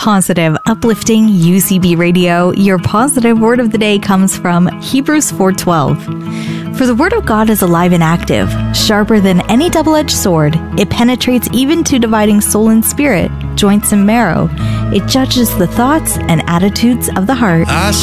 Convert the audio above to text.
positive, uplifting UCB Radio. Your positive word of the day comes from Hebrews 4:12. For the word of God is alive and active, sharper than any double-edged sword. It penetrates even to dividing soul and spirit, joints and marrow. It judges the thoughts and attitudes of the heart.